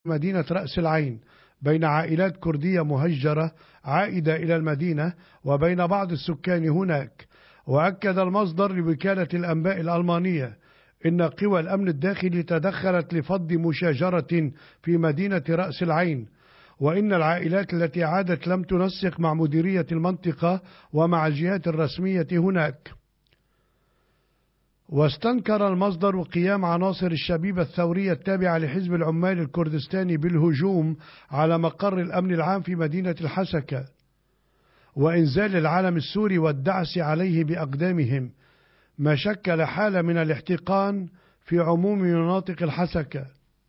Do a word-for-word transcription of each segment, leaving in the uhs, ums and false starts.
مدينة رأس العين بين عائلات كردية مهجرة عائدة إلى المدينة وبين بعض السكان هناك. وأكد المصدر لوكالة الأنباء الألمانية إن قوى الأمن الداخلي تدخلت لفض مشاجرة في مدينة رأس العين، وإن العائلات التي عادت لم تنسق مع مديرية المنطقة ومع الجهات الرسمية هناك. واستنكر المصدر قيام عناصر الشبيبة الثورية التابعة لحزب العمال الكردستاني بالهجوم على مقر الأمن العام في مدينة الحسكة وإنزال العلم السوري والدعس عليه بأقدامهم، ما شكل حالة من الاحتقان في عموم مناطق الحسكة.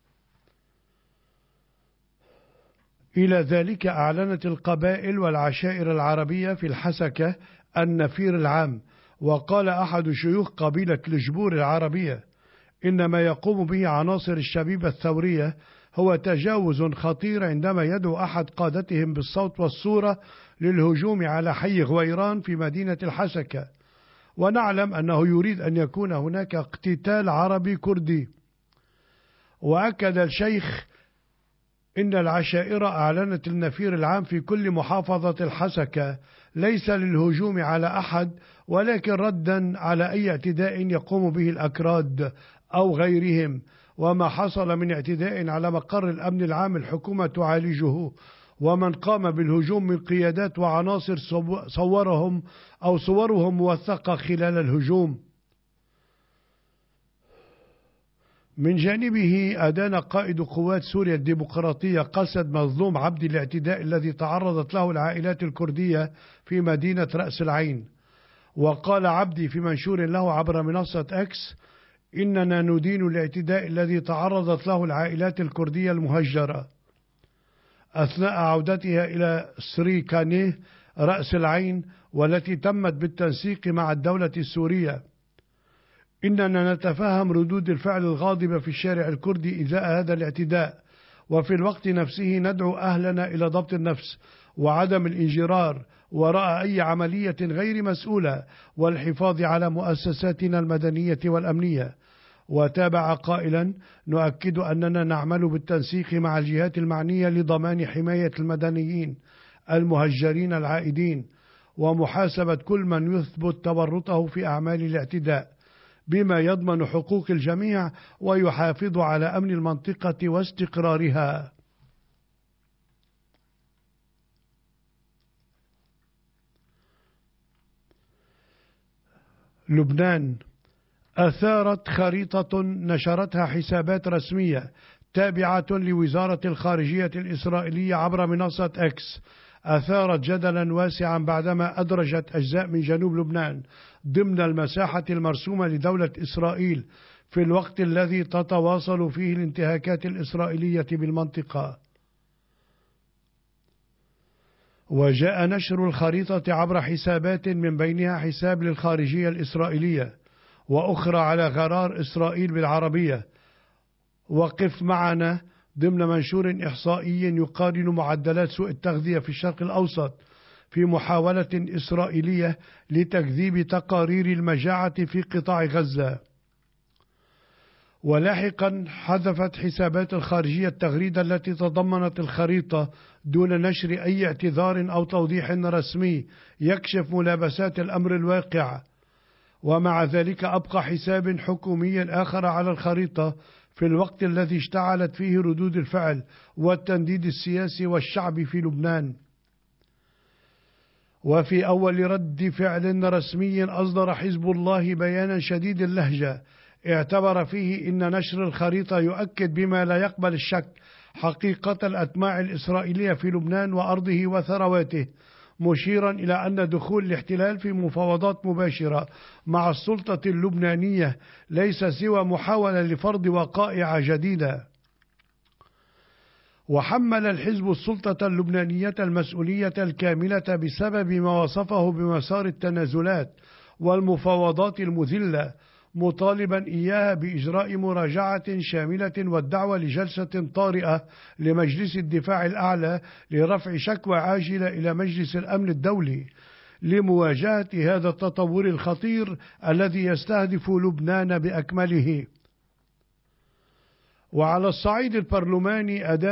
إلى ذلك أعلنت القبائل والعشائر العربية في الحسكة النفير العام. وقال أحد شيوخ قبيلة الجبور العربية إن ما يقوم به عناصر الشبيبة الثورية هو تجاوز خطير عندما يدعو أحد قادتهم بالصوت والصورة للهجوم على حي غويران في مدينة الحسكة، ونعلم أنه يريد أن يكون هناك اقتتال عربي كردي. وأكد الشيخ إن العشائر أعلنت النفير العام في كل محافظة الحسكة ليس للهجوم على أحد، ولكن ردا على أي اعتداء يقوم به الأكراد أو غيرهم. وما حصل من اعتداء على مقر الأمن العام الحكومة تعالجه، ومن قام بالهجوم من قيادات وعناصر صورهم أو صورهم موثقة خلال الهجوم. من جانبه أدان قائد قوات سوريا الديمقراطية قسد مظلوم عبد الاعتداء الذي تعرضت له العائلات الكردية في مدينة رأس العين. وقال عبدي في منشور له عبر منصة أكس: إننا ندين الاعتداء الذي تعرضت له العائلات الكردية المهجرة أثناء عودتها إلى سريكانيه رأس العين، والتي تمت بالتنسيق مع الدولة السورية. إننا نتفهم ردود الفعل الغاضبة في الشارع الكردي إزاء هذا الاعتداء، وفي الوقت نفسه ندعو أهلنا إلى ضبط النفس وعدم الانجرار وراء أي عملية غير مسؤولة، والحفاظ على مؤسساتنا المدنية والأمنية. وتابع قائلا: نؤكد أننا نعمل بالتنسيق مع الجهات المعنية لضمان حماية المدنيين المهجرين العائدين ومحاسبة كل من يثبت تورطه في أعمال الاعتداء، بما يضمن حقوق الجميع ويحافظ على أمن المنطقة واستقرارها. لبنان أثارت خريطة نشرتها حسابات رسمية تابعة لوزارة الخارجية الإسرائيلية عبر منصة إكس، أثارت جدلا واسعا بعدما أدرجت أجزاء من جنوب لبنان ضمن المساحة المرسومة لدولة إسرائيل في الوقت الذي تتواصل فيه الانتهاكات الإسرائيلية بالمنطقة. وجاء نشر الخريطة عبر حسابات من بينها حساب للخارجية الإسرائيلية وأخرى على غرار إسرائيل بالعربية. وقف معنا ضمن منشور إحصائي يقارن معدلات سوء التغذية في الشرق الأوسط في محاولة إسرائيلية لتكذيب تقارير المجاعة في قطاع غزة. ولاحقا حذفت حسابات الخارجية التغريدة التي تضمنت الخريطة دون نشر أي اعتذار أو توضيح رسمي يكشف ملابسات الأمر الواقع. ومع ذلك أبقى حساب حكومي آخر على الخريطة في الوقت الذي اشتعلت فيه ردود الفعل والتنديد السياسي والشعبي في لبنان. وفي أول رد فعل رسمي أصدر حزب الله بيانا شديد اللهجة اعتبر فيه إن نشر الخريطة يؤكد بما لا يقبل الشك حقيقة الأطماع الإسرائيلية في لبنان وأرضه وثرواته، مشيرا إلى أن دخول الاحتلال في مفاوضات مباشرة مع السلطة اللبنانية ليس سوى محاولة لفرض وقائع جديدة. وحمل الحزب السلطة اللبنانية المسؤولية الكاملة بسبب ما وصفه بمسار التنازلات والمفاوضات المذلة، مطالبا إياها بإجراء مراجعة شاملة والدعوة لجلسة طارئة لمجلس الدفاع الأعلى لرفع شكوى عاجلة إلى مجلس الأمن الدولي لمواجهة هذا التطور الخطير الذي يستهدف لبنان بأكمله. وعلى الصعيد البرلماني أدان